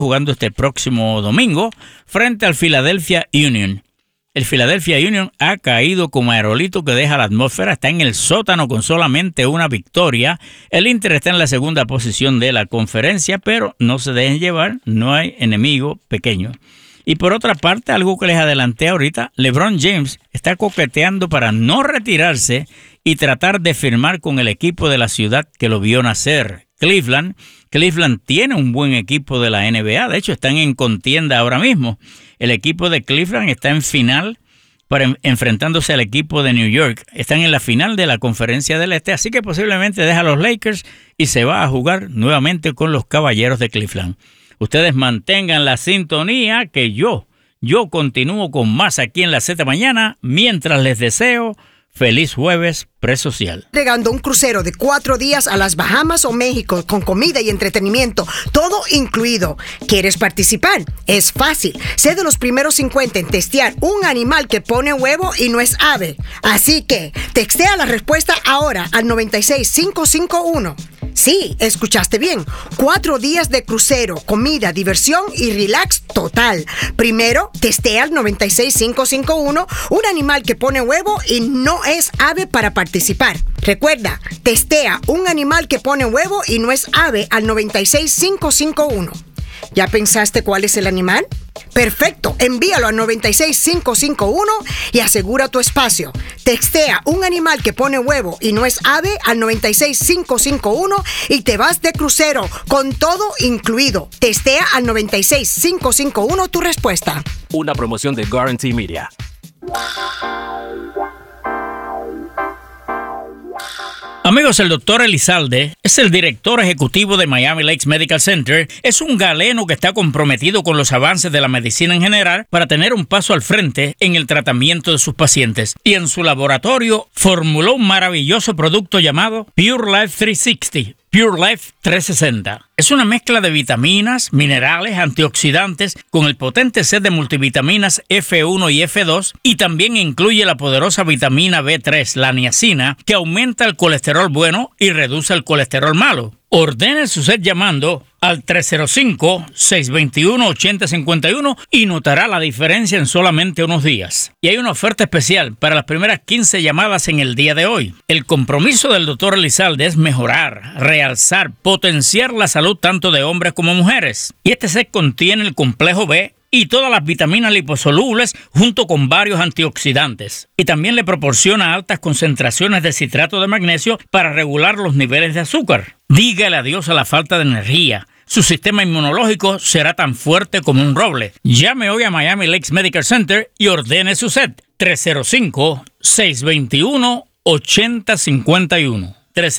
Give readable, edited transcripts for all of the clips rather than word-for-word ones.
jugando este próximo domingo frente al Philadelphia Union. El Philadelphia Union ha caído como aerolito que deja la atmósfera, está en el sótano con solamente una victoria. El Inter está en la segunda posición de la conferencia, pero no se dejen llevar, no hay enemigo pequeño. Y por otra parte, algo que les adelanté ahorita, LeBron James está coqueteando para no retirarse y tratar de firmar con el equipo de la ciudad que lo vio nacer, Cleveland. Cleveland tiene un buen equipo de la NBA, de hecho están en contienda ahora mismo. El equipo de Cleveland está en final enfrentándose al equipo de New York. Están en la final de la Conferencia del Este, así que posiblemente deja a los Lakers y se va a jugar nuevamente con los Caballeros de Cleveland. Ustedes mantengan la sintonía que yo continúo con más aquí en la Z Mañana, mientras les deseo feliz jueves presocial. Llegando un crucero de 4 días a las Bahamas o México con comida y entretenimiento, todo incluido. ¿Quieres participar? Es fácil. Sé de los primeros 50 en testear un animal que pone huevo y no es ave. Así que textea la respuesta ahora al 96551. Sí, escuchaste bien. 4 días de crucero, comida, diversión y relax total. Primero, testea al 96551 un animal que pone huevo y no es ave para participar. Recuerda, testea un animal que pone huevo y no es ave al 96551. ¿Ya pensaste cuál es el animal? Perfecto, envíalo al 96551 y asegura tu espacio. Textea un animal que pone huevo y no es ave al 96551 y te vas de crucero con todo incluido. Testea al 96551 tu respuesta. Una promoción de Guarantee Media. Amigos, el doctor Elizalde es el director ejecutivo de Miami Lakes Medical Center. Es un galeno que está comprometido con los avances de la medicina en general para tener un paso al frente en el tratamiento de sus pacientes. Y en su laboratorio formuló un maravilloso producto llamado Pure Life 360. Pure Life 360. Es una mezcla de vitaminas, minerales, antioxidantes con el potente set de multivitaminas F1 y F2 y también incluye la poderosa vitamina B3, la niacina, que aumenta el colesterol bueno y reduce el colesterol malo. Ordene su set llamando al 305-621-8051 y notará la diferencia en solamente unos días. Y hay una oferta especial para las primeras 15 llamadas en el día de hoy. El compromiso del Dr. Elizalde es mejorar, realzar, potenciar la salud tanto de hombres como mujeres. Y este set contiene el complejo B y todas las vitaminas liposolubles junto con varios antioxidantes. Y también le proporciona altas concentraciones de citrato de magnesio para regular los niveles de azúcar. Dígale adiós a la falta de energía. Su sistema inmunológico será tan fuerte como un roble. Llame hoy a Miami Lakes Medical Center y ordene su set. 305-621-8051.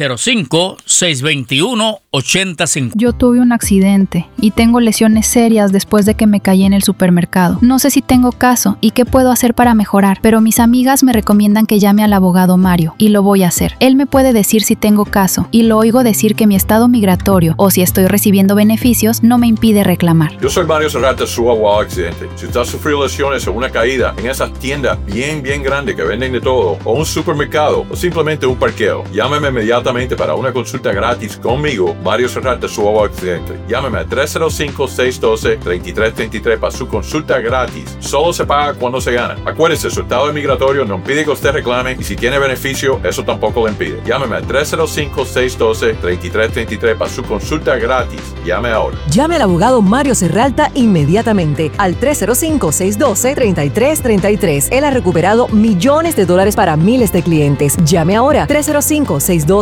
305-621-8050. Yo tuve un accidente y tengo lesiones serias después de que me caí en el supermercado. No sé si tengo caso y qué puedo hacer para mejorar, pero mis amigas me recomiendan que llame al abogado Mario y lo voy a hacer. Él me puede decir si tengo caso y lo oigo decir que mi estado migratorio o si estoy recibiendo beneficios no me impide reclamar. Yo soy Mario Serrata, su abogado accidente. Si usted ha sufrido lesiones o una caída en esas tiendas bien grandes que venden de todo, o un supermercado, o simplemente un parqueo, llámeme inmediatamente para una consulta gratis conmigo, Mario Serrata, su abogado accidente. Llámeme a 305-612-3333 para su consulta gratis. Solo se paga cuando se gana. Acuérdese, su estado migratorio no impide que usted reclame y si tiene beneficio, eso tampoco le impide. Llámeme a 305-612-3333 para su consulta gratis. Llame ahora. Llame al abogado Mario Serralta inmediatamente al 305-612-3333. Él ha recuperado millones de dólares para miles de clientes. Llame ahora. 305-612-3333.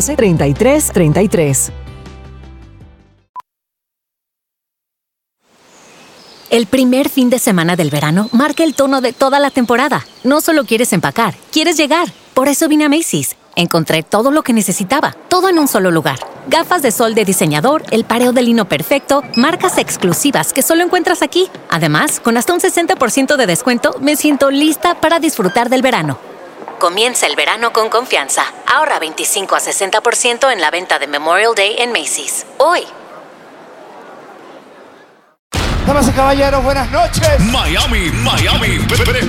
El primer fin de semana del verano marca el tono de toda la temporada. No solo quieres empacar, quieres llegar. Por eso vine a Macy's. Encontré todo lo que necesitaba, todo en un solo lugar. Gafas de sol de diseñador, el pareo de lino perfecto, marcas exclusivas que solo encuentras aquí. Además, con hasta un 60% de descuento, me siento lista para disfrutar del verano. Comienza el verano con confianza. Ahorra 25 a 60% en la venta de Memorial Day en Macy's. Hoy. Damas y caballeros, buenas noches. Miami